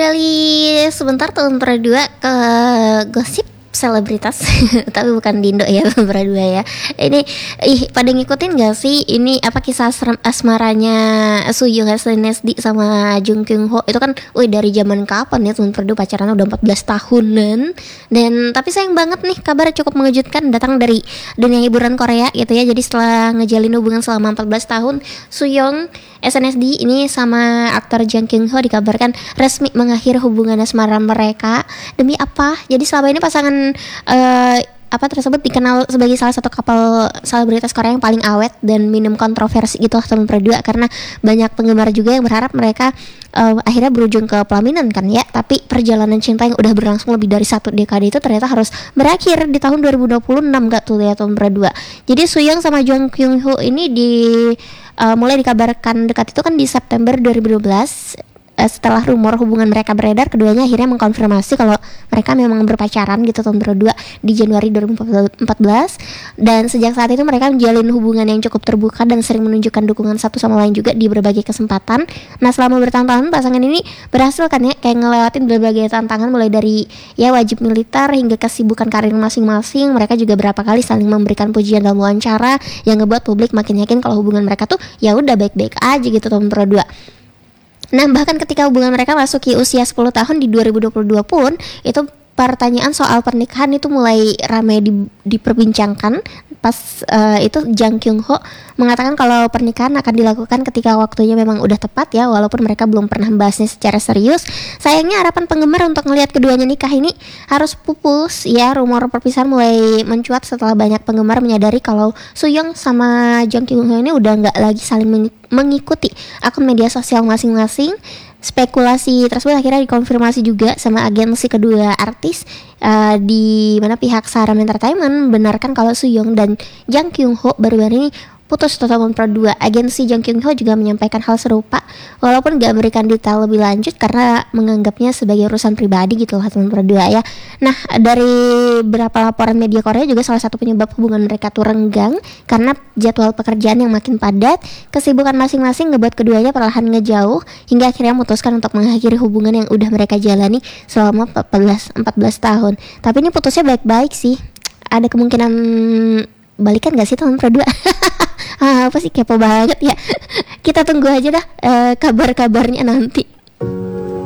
beralih sebentar tahun berdua ke gosip selebritas tapi bukan di Indo ya berdua ya. Ini pada ngikutin gak sih ini apa kisah asmaranya Sooyoung SNSD sama Jung Kyung Ho itu kan dari zaman kapan ya teman berdua pacarannya udah 14 tahunan. Dan tapi sayang banget nih kabar cukup mengejutkan datang dari dunia hiburan Korea gitu ya. Jadi setelah ngejalin hubungan selama 14 tahun, Sooyoung SNSD ini sama aktor Jung Kyung Ho dikabarkan resmi mengakhiri hubungan asmara mereka. Demi apa? Jadi selama ini pasangan tersebut dikenal sebagai salah satu couple selebritas Korea yang paling awet dan minim kontroversi gitu teman berdua, karena banyak penggemar juga yang berharap mereka akhirnya berujung ke pelaminan kan ya. Tapi perjalanan cinta yang udah berlangsung lebih dari 1 dekade itu ternyata harus berakhir di tahun 2026 gak tuh ya teman berdua. Jadi Sooyoung sama Jung Kyung Ho ini mulai dikabarkan dekat itu kan di September 2012. Setelah rumor hubungan mereka beredar, keduanya akhirnya mengkonfirmasi kalau mereka memang berpacaran gitu tahun berdua di Januari 2014. Dan sejak saat itu mereka menjalin hubungan yang cukup terbuka dan sering menunjukkan dukungan satu sama lain juga di berbagai kesempatan. Nah selama bertahun-tahun pasangan ini berhasil kan ya kayak ngelewatin berbagai tantangan, mulai dari ya wajib militer hingga kesibukan karir masing-masing. Mereka juga berapa kali saling memberikan pujian dalam wawancara yang ngebuat publik makin yakin kalau hubungan mereka tuh ya udah baik-baik aja gitu tahun berdua. Nah bahkan ketika hubungan mereka masuki usia 10 tahun di 2022 pun itu pertanyaan soal pernikahan itu mulai ramai diperbincangkan. Pas itu Jung Kyung Ho mengatakan kalau pernikahan akan dilakukan ketika waktunya memang udah tepat ya, walaupun mereka belum pernah membahasnya secara serius. Sayangnya harapan penggemar untuk melihat keduanya nikah ini harus pupus ya. Rumor perpisahan mulai mencuat setelah banyak penggemar menyadari kalau Sooyoung sama Jung Kyung Ho ini udah nggak lagi saling mengikuti akun media sosial masing-masing. Spekulasi tersebut akhirnya dikonfirmasi juga sama agensi kedua artis, di mana pihak Saram Entertainment membenarkan kalau Sooyoung dan Jung Kyung Ho baru-baru ini putus tahun berdua. Agensi Jung Kyung Ho juga menyampaikan hal serupa walaupun gak memberikan detail lebih lanjut karena menganggapnya sebagai urusan pribadi gitu lah teman berdua ya. Nah dari beberapa laporan media Korea juga salah satu penyebab hubungan mereka tuh renggang karena jadwal pekerjaan yang makin padat. Kesibukan masing-masing ngebuat keduanya perlahan ngejauh hingga akhirnya memutuskan untuk mengakhiri hubungan yang udah mereka jalani selama 14 tahun. Tapi ini putusnya baik-baik sih. Ada kemungkinan balikan gak sih teman berdua? Apa sih, kepo banget ya. Kita tunggu aja dah kabar-kabarnya nanti.